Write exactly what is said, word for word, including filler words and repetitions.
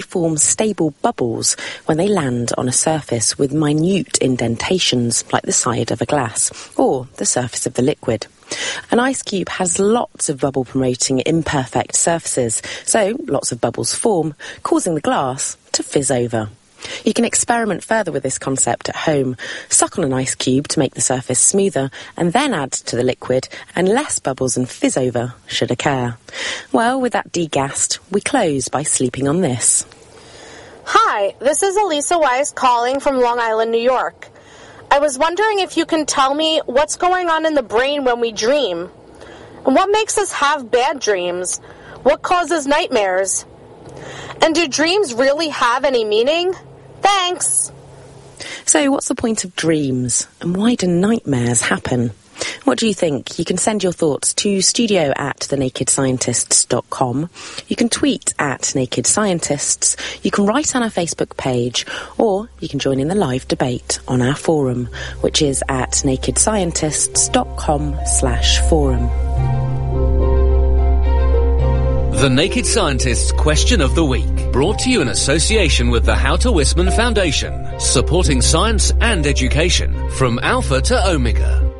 form stable bubbles when they land on a surface with minute indentations like the side of a glass or the surface of the liquid. An ice cube has lots of bubble-promoting imperfect surfaces, so lots of bubbles form, causing the glass to fizz over. You can experiment further with this concept at home. Suck on an ice cube to make the surface smoother and then add to the liquid and less bubbles and fizz over should occur. Well, with that degassed, we close by sleeping on this. Hi, this is Elisa Weiss calling from Long Island, New York. I was wondering if you can tell me what's going on in the brain when we dream. And what makes us have bad dreams? What causes nightmares? And do dreams really have any meaning? Thanks! So what's the point of dreams? And why do nightmares happen? What do you think? You can send your thoughts to studio at the naked scientists dot com. You can tweet at Naked Scientists. You can write on our Facebook page, or you can join in the live debate on our forum, which is at naked scientists dot com slash forum. The Naked Scientists Question of the Week, brought to you in association with the Houter Wisman Foundation, supporting science and education from Alpha to Omega.